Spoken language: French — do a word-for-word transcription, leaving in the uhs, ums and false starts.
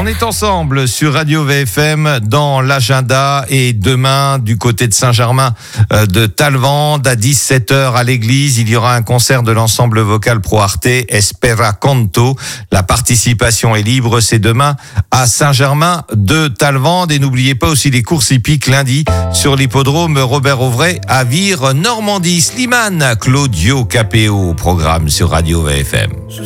On est ensemble sur Radio V F M dans l'agenda et demain du côté de Saint-Germain de Talvende à dix-sept heures à l'église, il y aura un concert de l'ensemble vocal Pro Arte Espera Canto. La participation est libre, c'est demain à Saint-Germain de Talvende et n'oubliez pas aussi les courses hippiques lundi sur l'hippodrome Robert Auvray à Vire Normandie. Slimane Claudio Capéo au programme sur Radio V F M.